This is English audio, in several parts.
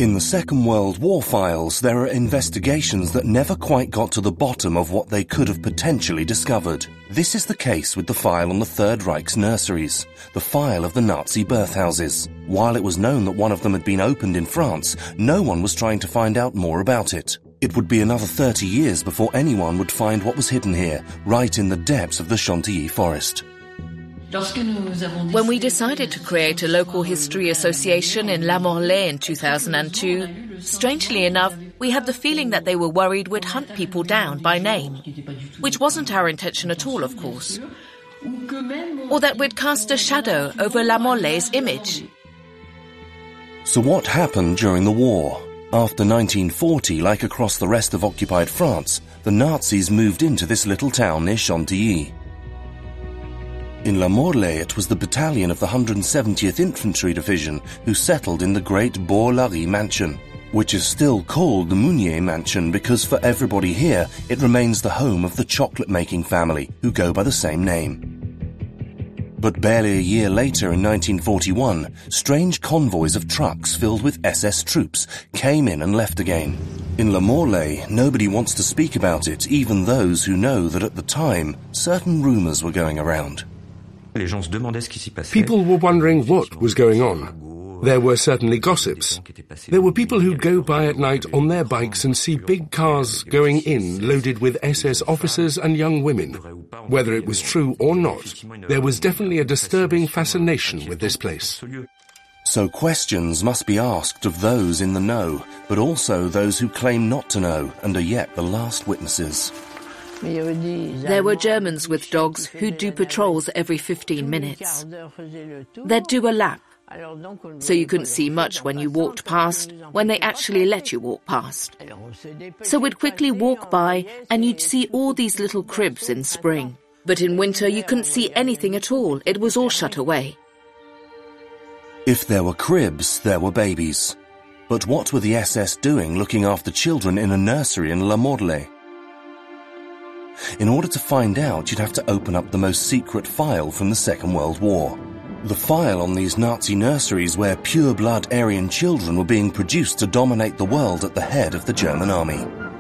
In the Second World War files, there are investigations that never quite got to the bottom of what they could have potentially discovered. This is the case with the file on the Third Reich's nurseries, the file of the Nazi birthhouses. While it was known that one of them had been opened in France, no one was trying to find out more about it. It would be another 30 years before anyone would find what was hidden here, right in the depths of the Chantilly forest. When we decided to create a local history association in La Morlaix in 2002, strangely enough, we had the feeling that they were worried we'd hunt people down by name, which wasn't our intention at all, of course. Or that we'd cast a shadow over La Morlaix's image. So what happened during the war? After 1940, like across the rest of occupied France, the Nazis moved into this little town near Chantilly. In La Morlaix, it was the battalion of the 170th Infantry Division who settled in the great Bourg-Lary mansion, which is still called the Mounier Mansion because for everybody here, it remains the home of the chocolate-making family who go by the same name. But barely a year later, in 1941, strange convoys of trucks filled with SS troops came in and left again. In La Morlaix, nobody wants to speak about it, even those who know that at the time, certain rumors were going around. People were wondering what was going on. There were certainly gossips. There were people who'd go by at night on their bikes and see big cars going in loaded with SS officers and young women. Whether it was true or not, there was definitely a disturbing fascination with this place. So questions must be asked of those in the know, but also those who claim not to know and are yet the last witnesses. There were Germans with dogs who'd do patrols every 15 minutes. They'd do a lap, so you couldn't see much when you walked past, when they actually let you walk past. So we'd quickly walk by and you'd see all these little cribs in spring. But in winter you couldn't see anything at all, it was all shut away. If there were cribs, there were babies. But what were the SS doing looking after children in a nursery in La Morlaix? In order to find out, you'd have to open up the most secret file from the Second World War. The file on these Nazi nurseries where pure-blood Aryan children were being produced to dominate the world at the head of the German army.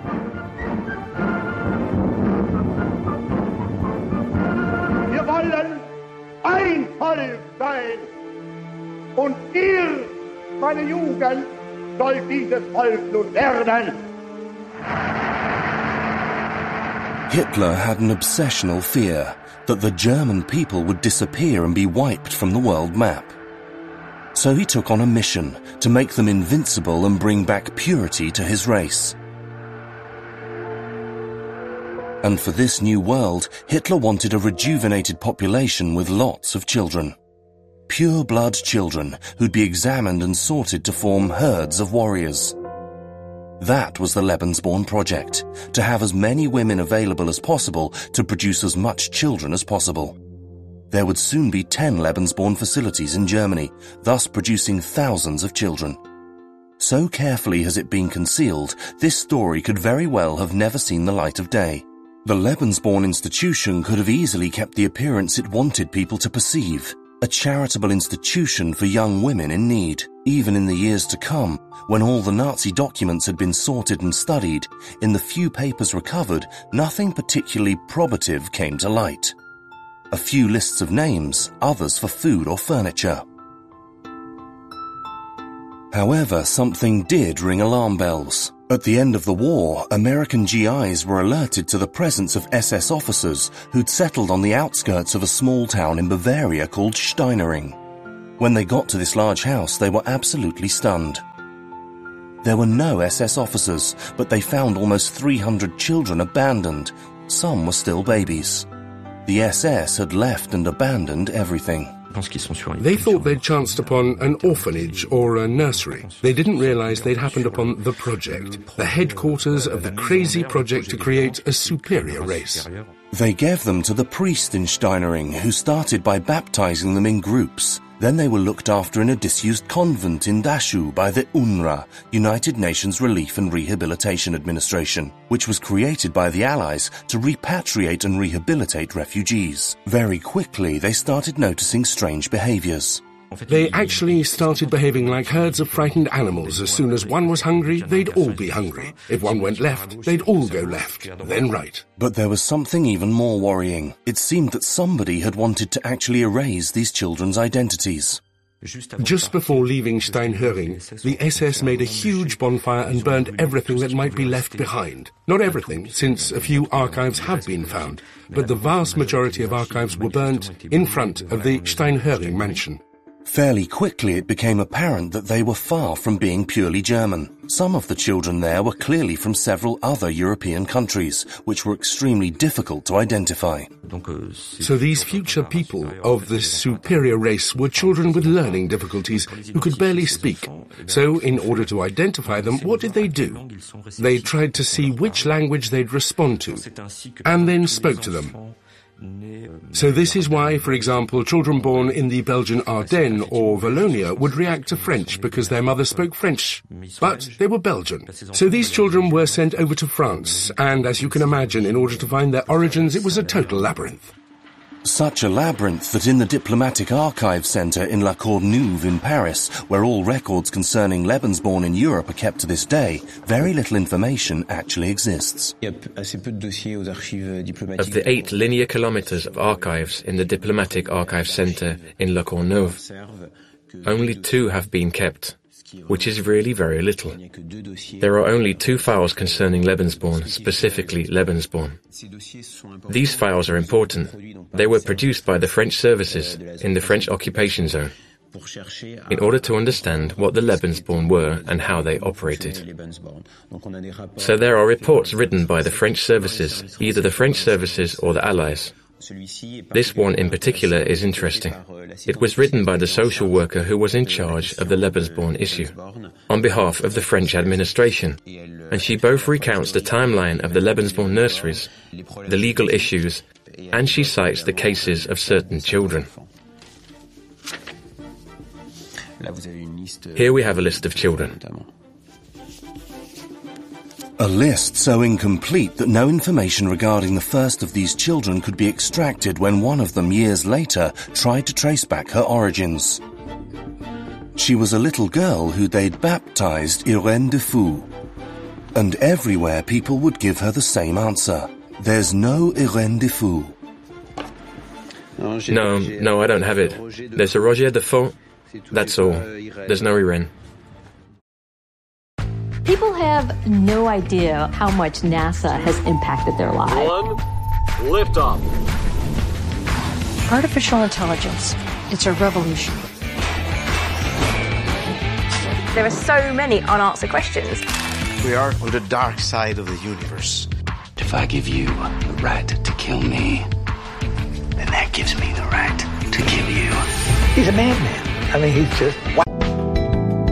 Wir wollen ein Volk sein. Und ihr, meine Jugend, soll dieses Volk nun werden. Hitler had an obsessional fear that the German people would disappear and be wiped from the world map. So he took on a mission to make them invincible and bring back purity to his race. And for this new world, Hitler wanted a rejuvenated population with lots of children. Pure-blood children who'd be examined and sorted to form herds of warriors. That was the Lebensborn project, to have as many women available as possible to produce as much children as possible. There would soon be 10 Lebensborn facilities in Germany, thus producing thousands of children. So carefully has it been concealed, this story could very well have never seen the light of day. The Lebensborn institution could have easily kept the appearance it wanted people to perceive, a charitable institution for young women in need. Even in the years to come, when all the Nazi documents had been sorted and studied, in the few papers recovered, nothing particularly probative came to light. A few lists of names, others for food or furniture. However, something did ring alarm bells. At the end of the war, American GIs were alerted to the presence of SS officers who'd settled on the outskirts of a small town in Bavaria called Steinering. When they got to this large house, they were absolutely stunned. There were no SS officers, but they found almost 300 children abandoned. Some were still babies. The SS had left and abandoned everything. They thought they'd chanced upon an orphanage or a nursery. They didn't realize they'd happened upon the project, the headquarters of the crazy project to create a superior race. They gave them to the priest in Steinering, who started by baptizing them in groups. Then they were looked after in a disused convent in Dachau by the UNRWA, United Nations Relief and Rehabilitation Administration, which was created by the Allies to repatriate and rehabilitate refugees. Very quickly, they started noticing strange behaviors. They actually started behaving like herds of frightened animals. As soon as one was hungry, they'd all be hungry. If one went left, they'd all go left, then right. But there was something even more worrying. It seemed that somebody had wanted to actually erase these children's identities. Just before leaving Steinhöring, the SS made a huge bonfire and burned everything that might be left behind. Not everything, since a few archives have been found, but the vast majority of archives were burnt in front of the Steinhöring mansion. Fairly quickly it became apparent that they were far from being purely German. Some of the children there were clearly from several other European countries, which were extremely difficult to identify. So these future people of the superior race were children with learning difficulties who could barely speak. So in order to identify them, what did they do? They tried to see which language they'd respond to, and then spoke to them. So this is why, for example, children born in the Belgian Ardennes or Wallonia would react to French because their mother spoke French, but they were Belgian. So these children were sent over to France, and as you can imagine, in order to find their origins, it was a total labyrinth. Such a labyrinth that in the Diplomatic Archive Centre in La Courneuve in Paris, where all records concerning Lebensborn in Europe are kept to this day, very little information actually exists. Of the 8 linear kilometers of archives in the Diplomatic Archive Centre in La Courneuve, only 2 have been kept, which is really very little. There are only 2 files concerning Lebensborn, specifically Lebensborn. These files are important. They were produced by the French services in the French occupation zone in order to understand what the Lebensborn were and how they operated. So there are reports written by the French services, either the French services or the Allies. This one in particular is interesting. It was written by the social worker who was in charge of the Lebensborn issue, on behalf of the French administration, and she both recounts the timeline of the Lebensborn nurseries, the legal issues, and she cites the cases of certain children. Here we have a list of children. A list so incomplete that no information regarding the first of these children could be extracted when one of them years later tried to trace back her origins. She was a little girl who they'd baptized Irène de Fou. And everywhere people would give her the same answer. There's no Irène de Fou. No, I don't have it. There's a Roger de Fou. That's all. There's no Irène. People have no idea how much NASA has impacted their lives. 1, liftoff. Artificial intelligence. It's a revolution. There are so many unanswered questions. We are on the dark side of the universe. If I give you the right to kill me, then that gives me the right to kill you. He's a madman. I mean, he's just...